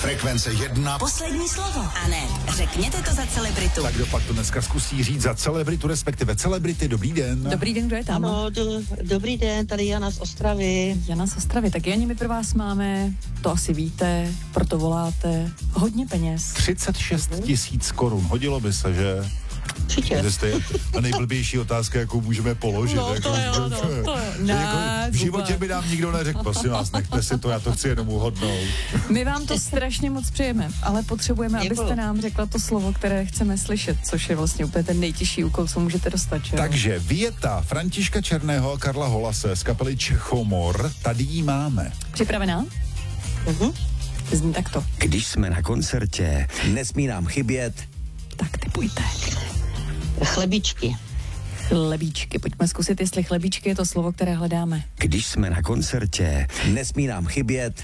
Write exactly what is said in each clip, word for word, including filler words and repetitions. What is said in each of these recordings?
Frekvence jedna. Poslední slovo. A ne, řekněte to za celebritu. Tak kdo pak to dneska zkusí říct za celebritu, respektive celebrity. Dobrý den. Dobrý den, kdo je tam? Ano, do, dobrý den, tady Jana z Ostravy. Jana z Ostravy, tak Janě, my pro vás máme, to asi víte, proto voláte, hodně peněz. třicet šest tisíc korun, hodilo by se, že? Určitě. To je nejblbější otázka, jakou můžeme položit. No, jako, to je ono, to je. Ne, jako, v životě by nám nikdo neřekl, prosím vás, nechte si to, já to chci jenom uhodnout. My vám to strašně moc přejeme, ale potřebujeme, Děkuju. abyste nám řekla to slovo, které chceme slyšet, což je vlastně úplně ten nejtěžší úkol, co můžete dostat. Že? Takže Vieta Františka Černého a Karla Holase z kapely Čechomor, tady jí máme. Připravená? Mhm. Zní takto. Když jsme na koncertě, nesmí nám chybět. Tak typujte. Chlebíčky. Chlebíčky. Pojďme zkusit, jestli chlebíčky je to slovo, které hledáme. Když jsme na koncertě, nesmí nám chybět.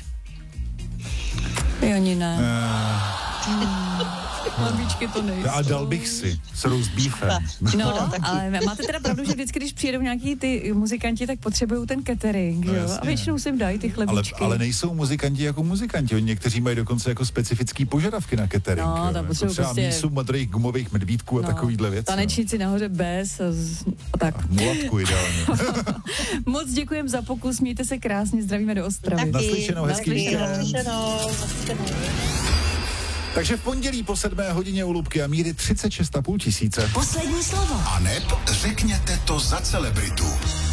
Janina. Chlebíčky to nejsou. A dal bych si s roast beefem. No, ale máte teda pravdu, že vždycky, když přijedou nějaký ty muzikanti, tak potřebují ten catering, No, že jo? A jasně. většinou se jim dají ty Ale, chlebíčky. ale nejsou muzikanti jako muzikanti. Oni někteří mají dokonce jako specifický požadavky na catering. No, jo. tam Jako potřebují třeba prostě- mísu modrých gumových medvídků a No, takovýhle věci. Tanečníci nahoře bez a, z, a tak. No. Mulatku ideálně. Moc děkujeme za pokus, mějte se krásně, zdravíme do Ostravy. Taky. Naslyšenou, hezký Taky. víkend. Naslyšenou. Naslyšenou. Takže v pondělí po sedmé hodině u Lubky a Míry třicet šest a půl tisíce. Poslední slovo. A neb řekněte to za celebritu.